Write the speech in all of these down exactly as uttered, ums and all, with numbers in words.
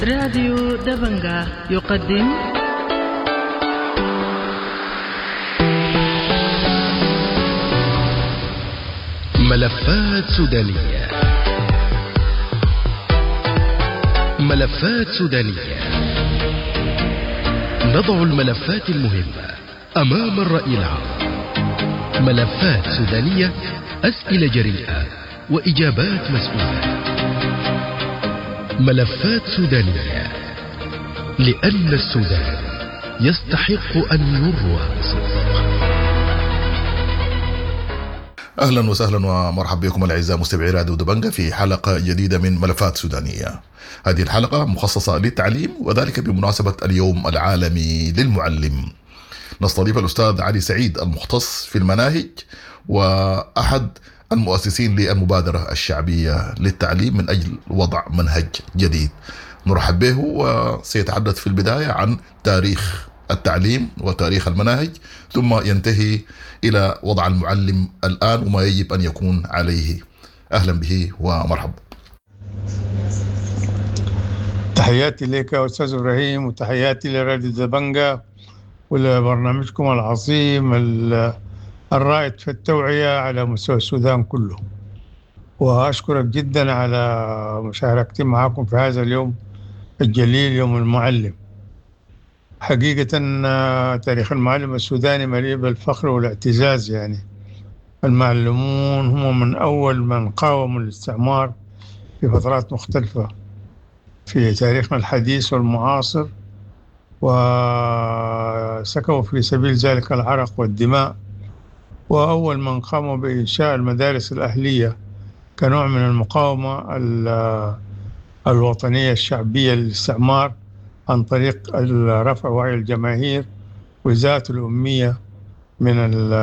راديو دبنجا يقدم ملفات سودانية. ملفات سودانية، نضع الملفات المهمة أمام الرأي العام. ملفات سودانية، أسئلة جريئة وإجابات مسؤولة. ملفات سودانية، لأن السودان يستحق أن يروى بصدق. أهلا وسهلا ومرحبا بكم الأعزاء مستمعي راديو دبنجا في حلقة جديدة من ملفات سودانية. هذه الحلقة مخصصة للتعليم، وذلك بمناسبة اليوم العالمي للمعلم. نستضيف الأستاذ علي سعيد المختص في المناهج وأحد المؤسسين للمبادرة الشعبية للتعليم من أجل وضع منهج جديد. نرحب به، وسيتحدث في البداية عن تاريخ التعليم وتاريخ المناهج، ثم ينتهي إلى وضع المعلم الآن وما يجب أن يكون عليه. أهلا به ومرحبا. تحياتي لك يا أستاذ إبراهيم، وتحياتي لراديو دبنجا ولبرنامجكم العظيم الرائد في التوعية على مستوى السودان كله. وأشكرك جدا على مشاركتي معكم في هذا اليوم الجليل، يوم المعلم. حقيقة تاريخ المعلم السوداني مليء بالفخر والاعتزاز. يعني المعلمون هم من أول من قاوموا الاستعمار في فترات مختلفة في تاريخنا الحديث والمعاصر، وسكوا في سبيل ذلك العرق والدماء. وأول من قاموا بإنشاء المدارس الأهلية كنوع من المقاومة الوطنية الشعبية للاستعمار، عن طريق رفع وعي الجماهير وإزالة الأمية من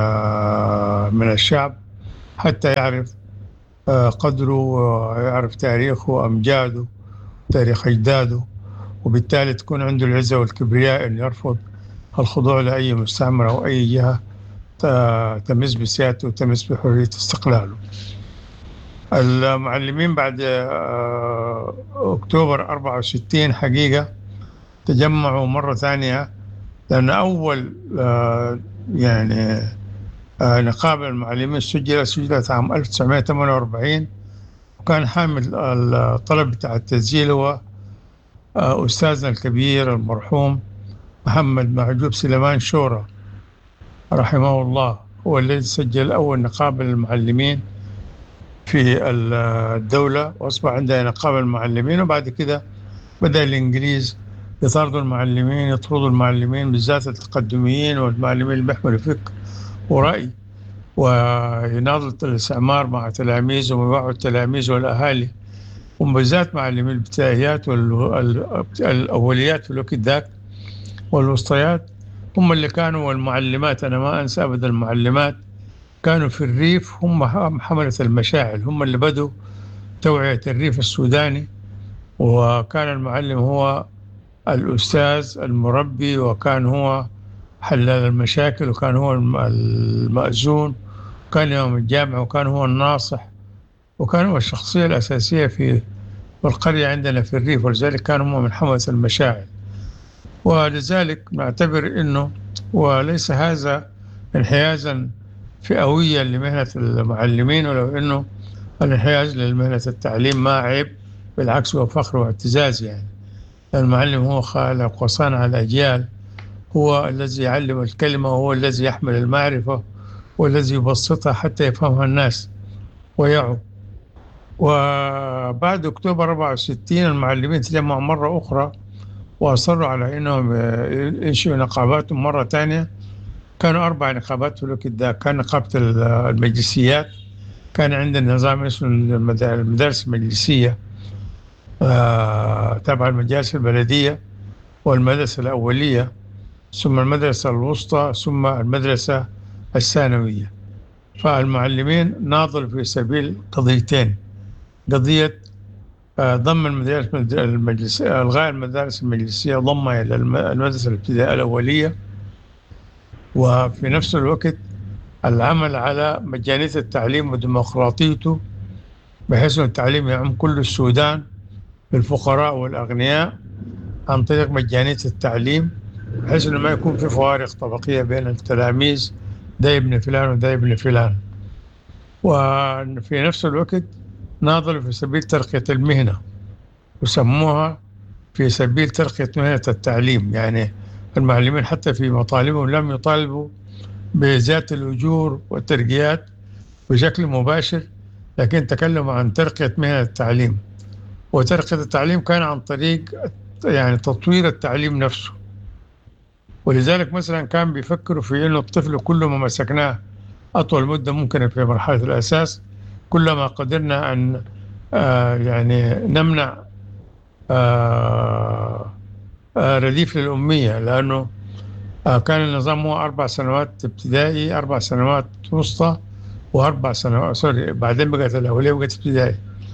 من الشعب، حتى يعرف قدره ويعرف تاريخه وأمجاده تاريخ أجداده، وبالتالي تكون عنده العزة والكبرياء أن يرفض الخضوع لأي مستعمر أو أي جهة تمس بسيادته وتمس بحرية استقلاله. المعلمين بعد أكتوبر أربعة وستين حقيقة تجمعوا مرة ثانية، لأن أول يعني نقابة المعلمين سجلت سجلت عام ألف وتسعمائة وثمانية وأربعين، وكان حامل الطلب بتاع التسجيل هو أستاذنا الكبير المرحوم محمد معجوب سليمان شورى رحمه الله. هو الذي سجل أول نقابة للمعلمين في الدولة، وأصبح عندنا نقابة المعلمين. وبعد كده بدأ الإنجليز يطاردوا المعلمين، يطردوا المعلمين بالذات التقدميين والمعلمين اللي بيحملوا فكر ورأي، ويناضلوا الاستعمار مع تلاميذهم ويوعوا التلاميذ والأهالي، وبالذات معلمين الابتدائيات والأوليات في الوقت ذاك والوسطيات، هم اللي كانوا. والمعلمات أنا ما أنسى أبدا، المعلمات كانوا في الريف هم حملة المشاعل، هم اللي بدوا توعية الريف السوداني. وكان المعلم هو الأستاذ المربي، وكان هو حلال المشاكل، وكان هو المأذون، وكان يوم الجامعة، وكان هو الناصح، وكان هو الشخصية الأساسية في القرية عندنا في الريف، ولذلك كانوا هم من حملة المشاعل. ولذلك نعتبر أنه وليس هذا انحيازا فئويا لمهنة المعلمين، ولو أنه الانحياز لمهنة التعليم ما عيب، بالعكس هو فخر واعتزاز. يعني المعلم هو خالق وصانع الأجيال، هو الذي يعلم الكلمة، وهو الذي يحمل المعرفة، والذي يبسطها حتى يفهمها الناس ويعوا. وبعد أكتوبر أربعة وستين المعلمين تجمعوا مرة أخرى، وأصروا على أنهم ينشئوا نقاباتهم مرة ثانية. كانوا أربع نقابات في الوقت ده. كان نقابة المجلسيات، كان عندنا نظام اسمه المدارس المجلسية آه، تبع المجالس البلدية، والمدرسة الأولية، ثم المدرسة الوسطى، ثم المدرسة الثانوية. فالمعلمين ناضلوا في سبيل قضيتين: قضية آه، ضم المدارس المجلسية، إلغاء المدارس المجلسية، ضمها إلى المدرسة الابتدائية الأولية، وفي نفس الوقت العمل على مجانية التعليم وديمقراطيته، بحيث أن التعليم يعم كل السودان، الفقراء والأغنياء، عن طريق مجانية التعليم، بحيث إنه ما يكون في فوارق طبقية بين التلاميذ، ده ابن فلان وده ابن فلان. وفي نفس الوقت ناضلوا في سبيل ترقية المهنة، وسموها في سبيل ترقية مهنة التعليم. يعني المعلمين حتى في مطالبهم لم يطالبوا بزيادة الأجور والترقيات بشكل مباشر، لكن تكلموا عن ترقية مهنة التعليم. وترقية التعليم كان عن طريق يعني تطوير التعليم نفسه. ولذلك مثلا كان بيفكروا في إنه الطفل كل ما مسكناه أطول مدة ممكنة في مرحلة الأساس، كلما قدرنا أن آه يعني نمنع آه آه رديف للأمية، لأنه آه كان النظام هو أربع سنوات ابتدائي، أربع سنوات وسطى، وأربع سنوات سوري بعدين بقت الأولية وبقت ابتدائي،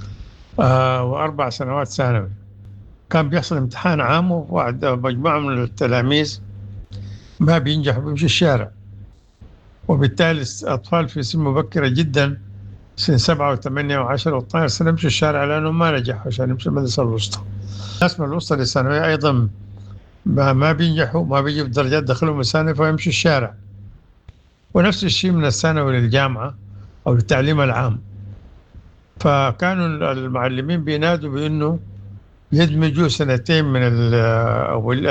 آه وأربع سنوات ثانوي. كان بيحصل امتحان عام، وبعد مجموعة من التلاميذ ما بينجحوا بيمشي الشارع، وبالتالي الأطفال في سن مبكرة جدا سن سبعة وثمانية وعشرة واثناشر سنة يمشوا الشارع لأنه ما نجحوا عشان يمشوا المدرسة الوسطى. الناس من الوسطى للثانوية أيضا ما, ما بينجحوا، ما بيجيبوا درجات دخلهم الثانوي فيمشوا الشارع. ونفس الشيء من الثانوي للجامعة أو للتعليم العام. فكانوا المعلمين بينادوا بأنه يدمجوا سنتين من ال أو ال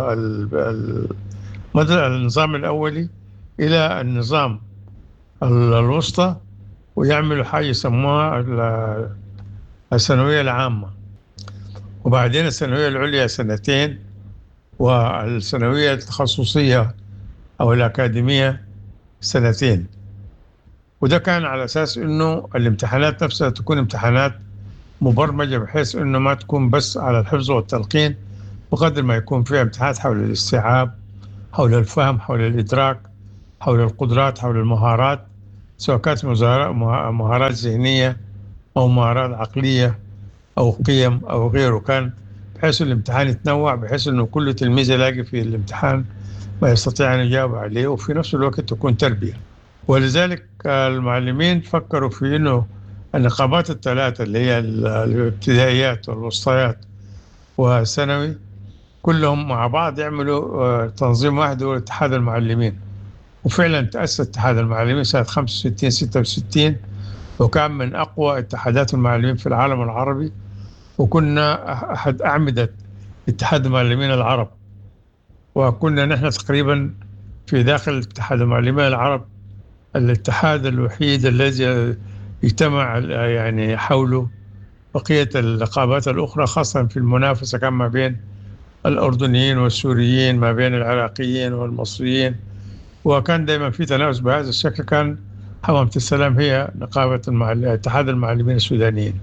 ال النظام الأولي إلى النظام الوسطى، ويعملوا حاجة يسموها الثانوية العامة، وبعدين الثانوية العليا سنتين، والثانوية التخصصية أو الأكاديمية سنتين. وده كان على أساس إنه الامتحانات نفسها تكون امتحانات مبرمجة، بحيث إنه ما تكون بس على الحفظ والتلقين، بقدر ما يكون فيها امتحانات حول الاستيعاب، حول الفهم، حول الإدراك، حول القدرات، حول المهارات، سواء كانت مهارات ذهنية أو مهارات عقلية أو قيم أو غيره. كان بحيث الامتحان يتنوع، بحيث أنه كل تلميذ يلاقي في الامتحان ما يستطيع أن يجاوب عليه، وفي نفس الوقت تكون تربية. ولذلك المعلمين فكروا في أنه النقابات الثلاثة اللي هي الابتدائيات والوسطيات والثانوي كلهم مع بعض يعملوا تنظيم واحد هو اتحاد المعلمين. وفعلا تأسس اتحاد المعلمين سنة خمسة وستين ستة وستين، وكان من أقوى اتحادات المعلمين في العالم العربي، وكنا أحد أعمدة اتحاد المعلمين العرب. وكنا نحن تقريبا في داخل اتحاد المعلمين العرب الاتحاد الوحيد الذي اجتمع يعني حوله بقية النقابات الأخرى، خاصة في المنافسة كان ما بين الأردنيين والسوريين، ما بين العراقيين والمصريين، وكان دائما في تنافس بهذا الشكل. كان حمامة السلام هي نقابة المعل... اتحاد المعلمين السودانيين.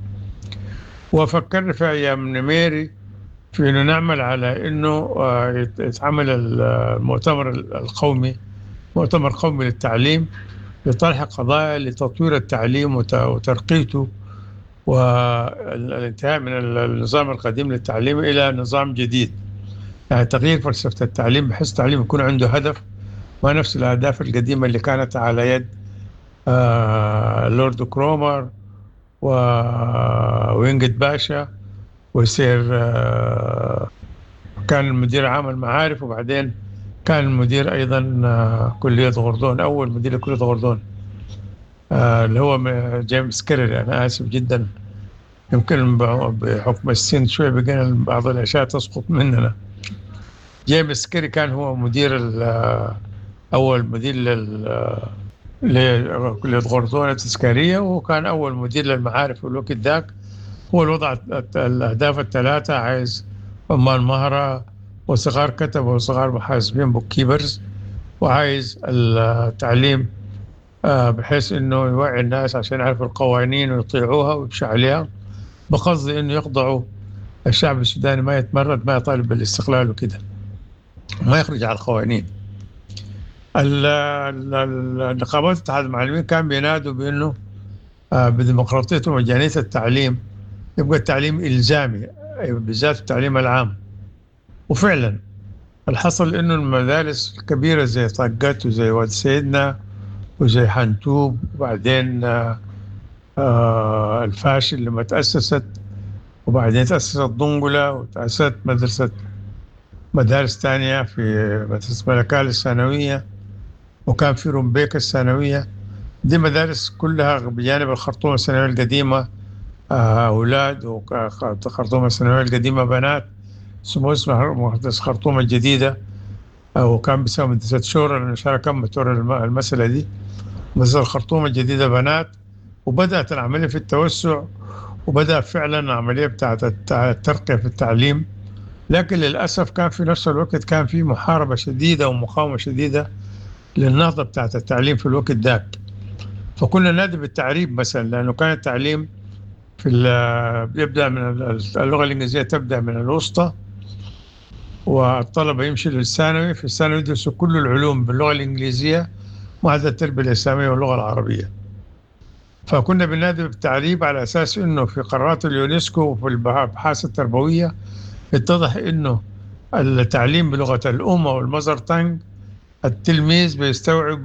وفكرنا في أيام نميري في أنه نعمل على أنه يتعمل المؤتمر القومي، مؤتمر قومي للتعليم، لطرح قضايا لتطوير التعليم وترقيته، والانتهاء من النظام القديم للتعليم إلى نظام جديد، يعني تغيير فلسفة التعليم بحيث التعليم يكون عنده هدف، ما نفس الأهداف القديمة اللي كانت على يد آه لورد كرومر ووينجت باشا ويصير آه كان المدير عام المعارف، وبعدين كان المدير أيضا آه كلية غردون، أول مدير كلية غردون آه اللي هو جيمس كيري. أنا آسف جدا، يمكن بحكم السن شوي بقينا بعض الأشياء تسقط مننا. جيمس كيري كان هو مدير أول مدير لكلية غردون التذكارية، وكان أول مدير للمعارف في الوقت ذاك. هو الوضع الأهداف الثلاثة، عايز عمال مهرة وصغار كتب وصغار محاسبين بوك كيبرز، وعايز التعليم بحيث إنه يوعي الناس عشان يعرفوا القوانين ويطيعوها ويمشوا عليها، بقصد إنه يخضعوا الشعب السوداني ما يتمرد، ما يطالب بالاستقلال وكده، ما يخرج على القوانين. النقابات اتحاد المعلمين كان بينادوا بأنه بديمقراطية ومجانية التعليم يبقى التعليم إلزامي، بالذات التعليم العام. وفعلا الحصل إنه المدارس الكبيرة زي طاقات وزي واد سيدنا وزي حنتوب، وبعدين الفاشل لما تأسست، وبعدين تأسست ضنقلة، وتأسست مدرسة مدارس تانية في مدرسة ملكال الثانوية، وكان في رومبيك الثانوية. دي مدارس كلها بجانب الخرطوم الثانوية القديمة أولاد، وخرطوم الثانوية القديمة بنات، اسمه اسمها مدرسة خرطوم الجديدة، وكان بيسمى مدرسة شورى لأن شارع كم بتور المسألة دي. مدرسة الخرطوم الجديدة بنات، وبدأت العملية في التوسع، وبدأ فعلا عملية بتاعت الترقية في التعليم. لكن للأسف كان في نفس الوقت كان في محاربة شديدة ومقاومة شديدة للنهضة بتاعت التعليم في الوقت ذاك. فكنا نادي بالتعريب مثلا، لأنه كان التعليم في يبدأ من اللغة الإنجليزية، تبدأ من الوسطى، والطلبة يمشي للثانوي. في الثانوي يدرسوا كل العلوم باللغة الإنجليزية ما عدا التربية الإسلامية واللغة العربية. فكنا بننادي بالتعريب على أساس إنه في قرارات اليونسكو وفي الأبحاث التربوية اتضح إنه التعليم بلغة الأم والمزر تانج التلميذ بيستوعب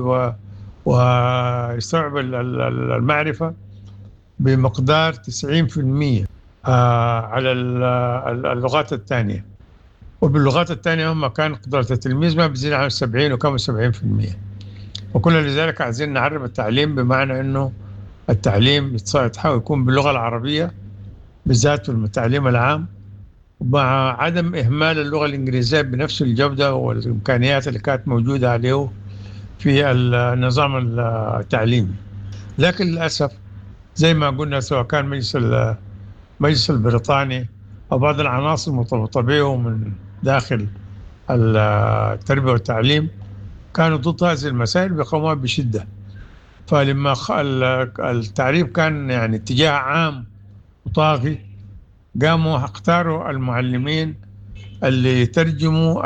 ويستوعب المعرفة بمقدار تسعين في المية على اللغات الثانية، وباللغات الثانية هم كان قدرة التلميذ ما بيزيد عن سبعين وكم سبعين في المية. وكل لذلك عايزين نعرف التعليم بمعنى إنه التعليم يحاول يكون باللغة العربية بالذات في التعليم العام، مع عدم إهمال اللغة الإنجليزية بنفس الجودة والإمكانيات اللي كانت موجودة عليه في النظام التعليمي. لكن للأسف زي ما قلنا، سواء كان مجلس المجلس البريطاني أو بعض العناصر المرتبطة به من داخل التربية والتعليم كانوا ضد هذه المسائل بيقوموا بشدة. فلما التعريب كان يعني اتجاه عام وطاغي، قاموا اختاروا المعلمين اللي يترجموا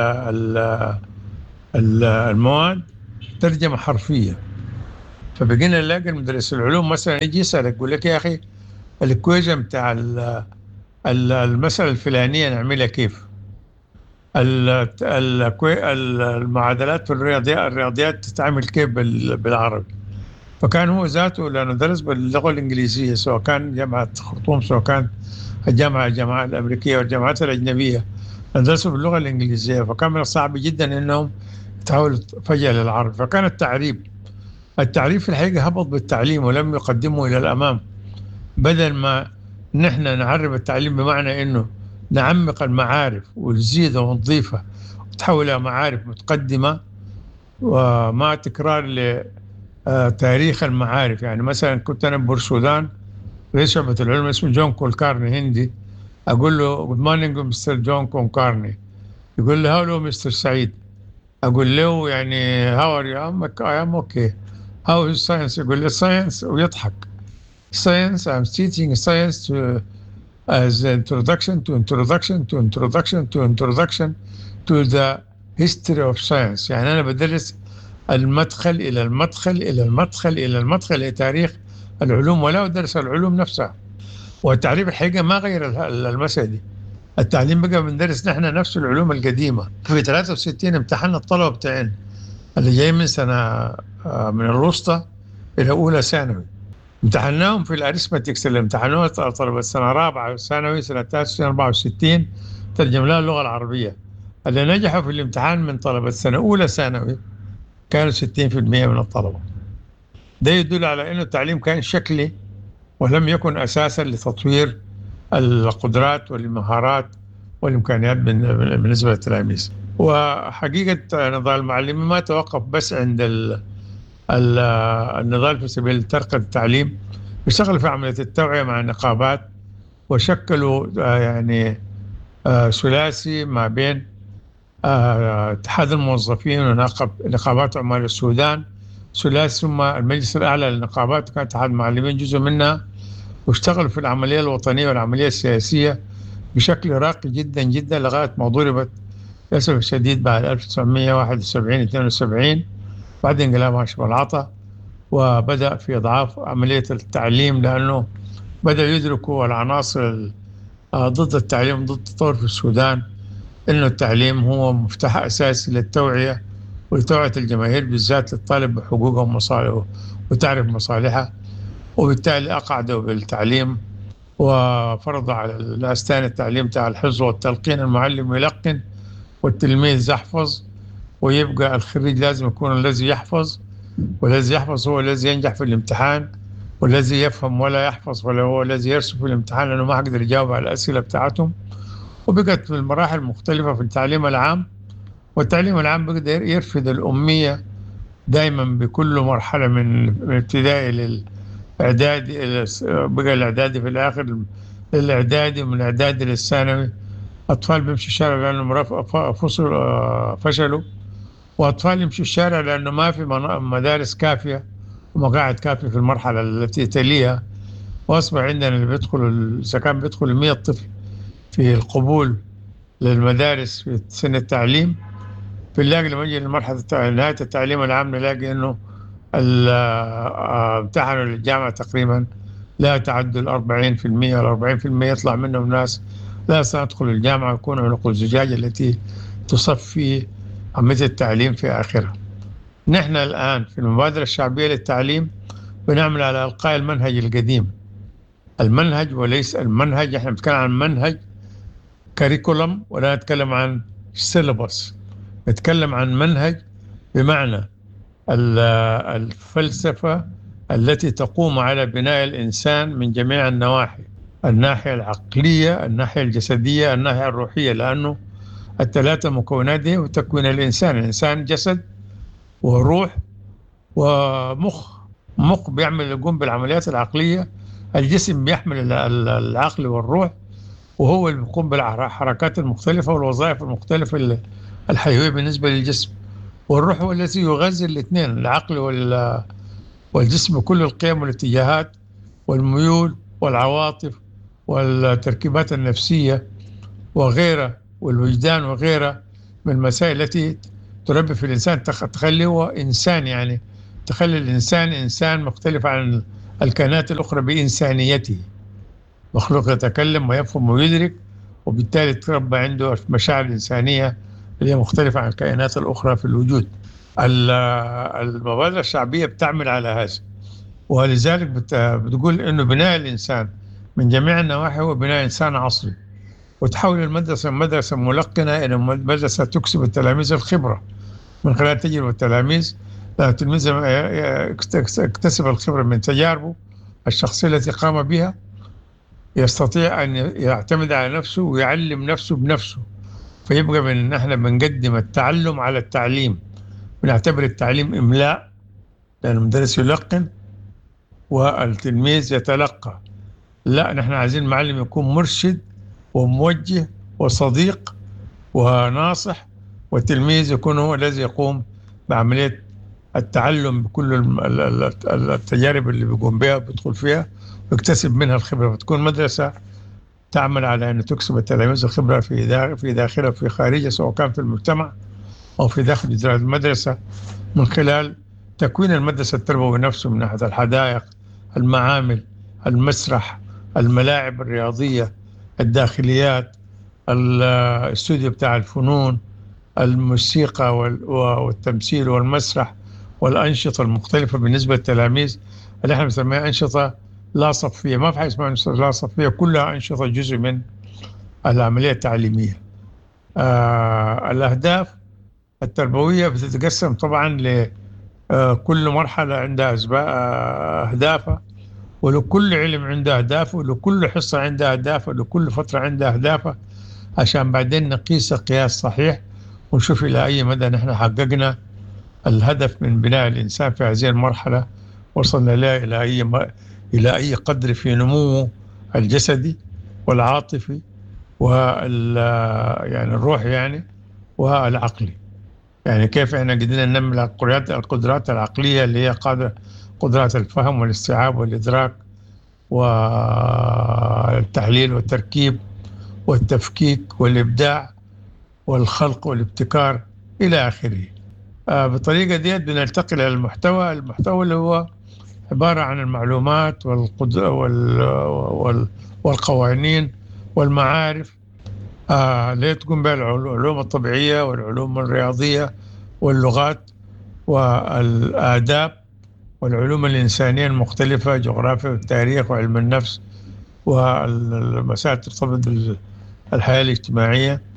المواد ترجمة حرفية. فبقينا نلاقي المدرس العلوم مثلا يجي يسألك يقول لك يا أخي الإكويجن بتاع المسألة الفلانية نعملها كيف؟ المعادلات في الرياضيات الرياضيات تتعمل كيف بالعربي؟ فكان هو ذاته لأنه درس باللغة الإنجليزية، سواء كان جامعة خرطوم سواء كان الجامعة الجامعة الأمريكية والجامعات الأجنبية درسوا باللغة الإنجليزية، فكان من الصعب جدا إنهم يتحولوا فجأة للعربي. فكان التعريب التعريب في الحقيقة هبط بالتعليم ولم يقدمه إلى الأمام، بدل ما نحن نعرب التعليم بمعنى إنه نعمق المعارف ونزيدها ونضيفها وتحول إلى معارف متقدمة ومع تكرار لتاريخ المعارف. يعني مثلا كنت أنا ببورسودان رئيس شعبة العلوم اسمه جون كولكارني هندي، أقول له good morning مستر جون كولكارني، يقول لي هاولو مستر سعيد، أقول له يعني how are you I am okay how is science، يقول لي science ويضحك science I'm teaching science to as introduction to introduction to introduction to introduction to the history of science. يعني أنا بدرس المدخل إلى المدخل إلى المدخل إلى المدخل لتاريخ العلوم، ولا أدرس العلوم نفسها. والتعريب الحقيقة ما غير المسألة دي، التعليم بقى بندرس نحن نفس العلوم القديمة. في ثلاثة وستين امتحنا الطلبة بتاعين اللي جاي من سنة من الوسطى إلى أولى ثانوي، امتحناهم في الأريثماتكس اللي امتحنوها طلبة سنة رابعة ثانوي سنة ثلاثة أربعة وستين ترجم لها اللغة العربية. اللي نجحوا في الامتحان من طلبة سنة أولى ثانوي كانوا ستين في المية من الطلبة. ده يدل على أنه التعليم كان شكلي ولم يكن أساسا لتطوير القدرات والمهارات والإمكانيات بالنسبة للتلاميذ. وحقيقة نضال المعلمين ما توقف بس عند ال ال النضال في سبيل ترقية التعليم، بيشتغلوا في عملية التوعية مع النقابات، وشكلوا يعني ثلاثي ما بين اتحاد الموظفين ونقابات عمال السودان، ثلاثي ثم المجلس الأعلى للنقابات كان اتحاد المعلمين جزء منها، واشتغلوا في العملية الوطنية والعملية السياسية بشكل راقي جدا جدا لغاية ما ضربت للأسف الشديد بعد ألف وتسعمية واحد وسبعين اثنين وسبعين بعد انقلاب هاشم العطا، وبدأ في إضعاف عملية التعليم، لأنه بدأ يدركوا العناصر ضد التعليم ضد التطور في السودان إنه التعليم هو مفتاح أساسي للتوعية ولتوعية الجماهير بالذات للطالب بحقوقه ومصالحه وتعرف مصالحها، وبالتالي أقعدوا بالتعليم وفرض على الناس تاني التعليم تاع الحفظ والتلقين. المعلم يلقن والتلميذ يحفظ، ويبقى الخريج لازم يكون الذي يحفظ، والذي يحفظ هو الذي ينجح في الامتحان، والذي يفهم ولا يحفظ ولا هو الذي يرسب في الامتحان لأنه ما حقدر يجاوب على الأسئلة بتاعتهم. وبقت في المراحل المختلفة في التعليم العام، والتعليم العام بقدر يرفض الأمية دائما بكل مرحلة من الابتدائي للإعدادي، بقى الإعدادي في الآخر للإعدادي، ومن الإعدادي للثانوي. أطفال بيمشوا الشارع لأنهم فشلوا، وأطفال يمشوا الشارع لأنه ما في مدارس كافية ومقاعد كافية في المرحلة التي تليها. وأصبح عندنا اللي بيدخل، إذا كان بيدخل مية طفل في القبول للمدارس في سن التعليم، بنلاقي لما يجي لمرحلة نهاية التعليم العام نلاقي إنه امتحنوا للجامعة تقريبا لا تعدوا الأربعين في المية، والأربعين في المية يطلع منهم ناس لا سندخل الجامعة، يكون عنق الزجاج التي تصفي عملية التعليم في آخرها. نحن الآن في المبادرة الشعبية للتعليم بنعمل على إلقاء المنهج القديم، المنهج وليس المنهج. احنا بنتكلم عن منهج كاريكولم ولا نتكلم عن سيلبس، نتكلم عن منهج بمعنى الفلسفة التي تقوم على بناء الإنسان من جميع النواحي، الناحية العقلية، الناحية الجسدية، الناحية الروحية، لأنه الثلاثة مكونات دي وتكوين الإنسان. الإنسان جسد وروح ومخ. مخ بيعمل يقوم بالعمليات العقلية، الجسم بيحمل العقل والروح، وهو اللي بيقوم بالحركات المختلفة والوظائف المختلفة الحيوية بالنسبة للجسم. والروح هو الذي يغذي الاثنين، العقل والجسم، بكل القيم والاتجاهات والميول والعواطف والتركيبات النفسية وغيرها، والوجدان وغيرها من المسائل التي تربي في الإنسان، تخليه إنسان، يعني تخلي الإنسان إنسان مختلف عن الكائنات الأخرى بإنسانيته، مخلوق يتكلم ويفهم ويدرك، وبالتالي تربى عنده مشاعر إنسانية اللي هي مختلفة عن الكائنات الأخرى في الوجود. المبادرة الشعبية بتعمل على هذا، ولذلك بتقول إنه بناء الإنسان من جميع النواحي هو بناء إنسان عصري، وتحول المدرسة من مدرسة ملقنة إلى مدرسة تكسب التلاميذ الخبرة من خلال تجربة التلاميذ. التلميذ يكتسب الخبرة من تجاربه الشخصية التي قام بها، يستطيع أن يعتمد على نفسه ويعلم نفسه بنفسه. فيبقى من نحن بنقدم التعلم على التعليم، بنعتبر التعليم إملاء لأن المدرس يلقن والتلميذ يتلقى. لا، نحن عايزين المعلم يكون مرشد وموجه وصديق وناصح، والتلميذ يكون هو الذي يقوم بعملية التعلم بكل التجارب اللي بيقوم بها بيدخل فيها ويكتسب منها الخبرة. فتكون مدرسة تعمل على أن تكسب التلاميذ الخبرة في في داخلها وفي خارجها، سواء كان في المجتمع أو في داخل إدارة المدرسة، من خلال تكوين المدرسة التربوي نفسه من ناحية الحدائق، المعامل، المسرح، الملاعب الرياضية، الداخليات، الاستوديو بتاع الفنون، الموسيقى والتمثيل والمسرح، والأنشطة المختلفة بالنسبة للتلاميذ اللي احنا بنسميها أنشطة لا صفية. ما في حاجة اسمها أنشطة لا صفية، كلها أنشطة جزء من العملية التعليمية. آه الأهداف التربوية بتتقسم طبعا لكل مرحلة عندها أهدافها، ولكل علم عنده أهدافه، ولكل حصة عندها أهدافه، ولكل فترة عندها أهدافه، عشان بعدين نقيس قياس صحيح ونشوف إلى أي مدى نحن حققنا الهدف من بناء الإنسان في هذه المرحلة، وصلنا له إلى أي م... إلى أي قدر في نموه الجسدي والعاطفي وال يعني الروح يعني والعقلي. يعني كيف احنا قدرنا ننمي القدرات العقلية اللي هي قادرة قدرات الفهم والاستيعاب والإدراك والتحليل والتركيب والتفكيك والإبداع والخلق والابتكار إلى آخره. آه بطريقة دي بنلتقي إلى المحتوى المحتوى اللي هو عبارة عن المعلومات والقدر وال وال والقوانين والمعارف آه اللي تقوم بها العلوم الطبيعية والعلوم الرياضية واللغات والآداب والعلوم الإنسانية المختلفة، جغرافيا والتاريخ وعلم النفس والمسائل ترتبط بالحياة الاجتماعية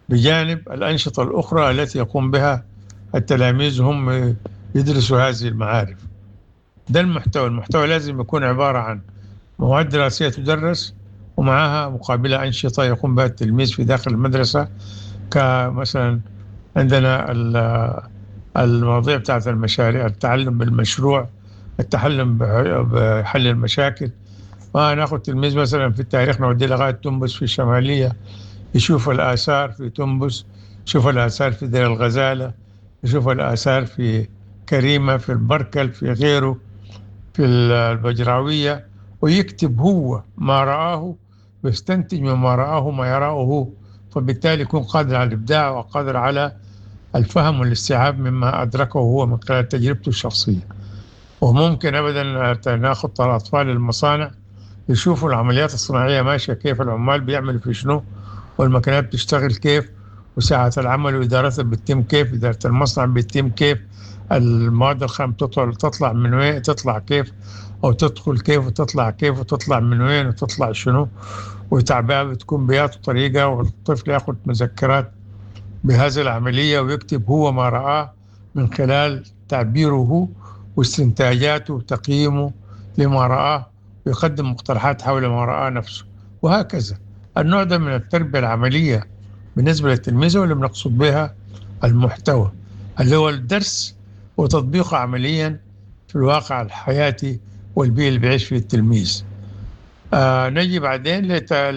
بجانب الأنشطة الأخرى التي يقوم بها التلاميذ هم يدرسوا هذه المعارف. ده المحتوى. المحتوى لازم يكون عبارة عن مواد دراسية تدرس ومعها مقابلة أنشطة يقوم بها التلميذ في داخل المدرسة، كمثلا عندنا المواضيع بتاعت المشاريع، التعلم بالمشروع، التعلم بحل المشاكل. وناخذ تلميذ مثلا في التاريخ نوديه لغاية تنبس في الشمالية يشوف الآثار في تنبس، يشوف الآثار في دير الغزالة، يشوف الآثار في كريمة، في البركل، في غيره، في البجراوية، ويكتب هو ما رآه ويستنتج مما رآه ما يراه هو، فبالتالي يكون قادر على الإبداع وقادر على الفهم والاستيعاب مما أدركه هو من خلال تجربته الشخصية. وممكن أبدا ناخذ الأطفال المصانع يشوفوا العمليات الصناعية ماشية كيف، العمال بيعملوا في شنو، والمكنات بتشتغل كيف، وساعة العمل وإدارتها بتتم كيف، إدارة المصنع بتتم كيف، المواد الخام تطلع من وين، تطلع كيف، أو تدخل كيف وتطلع كيف، وتطلع من وين وتطلع شنو، وتعبئة بتكون بياته طريقة، والطفل يأخذ مذكرات بهذه العملية ويكتب هو ما رآه من خلال تعبيره واستنتاجاته وتقييمه لما رآه، ويقدم مقترحات حول ما رآه نفسه، وهكذا. النوع ده من التربية العملية بالنسبة للتلميذ واللي بنقصد بها المحتوى، اللي هو الدرس وتطبيقه عمليا في الواقع الحياتي والبيئة اللي بيعيش فيه التلميذ. آه نجي بعدين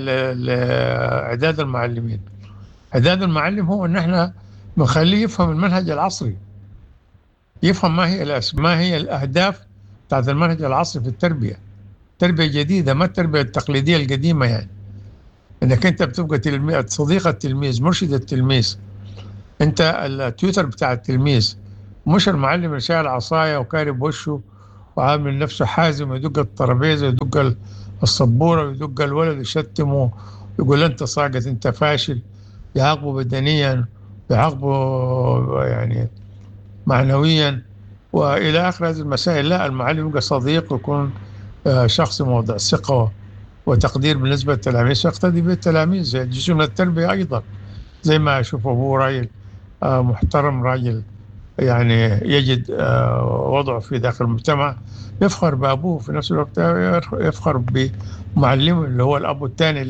لإعداد المعلمين. إعداد المعلم هو أن احنا بنخليه يفهم المنهج العصري، يفهم ما هي الأس... ما هي الأهداف بتاعت المنهج العصري في التربية، تربية جديدة، ما التربية التقليدية القديمة. يعني انك انت بتبقى تلميذ، صديق التلميذ، مرشد التلميذ، انت التيوتر بتاع التلميذ، مش المعلم اللي شايل عصايه وكارب وشه وعامل نفسه حازم ويدق الترابيزه ويدق السبوره ويدق الولد يشتمه يقول انت ساقط، انت فاشل، يعاقبه بدنيا، يعاقبه يعني معنويا والى اخر هذه المسائل. لا، المعلم يبقى صديق ويكون شخص موضع ثقه وتقدير بالنسبة للتلاميذ، يقتدي به التلاميذ، جزء من التربية أيضا. زي ما أشوف أبوه راجل محترم، راجل يعني يجد وضعه في داخل المجتمع، يفخر بأبوه، في نفس الوقت يفخر بمعلمه اللي هو الأب الثاني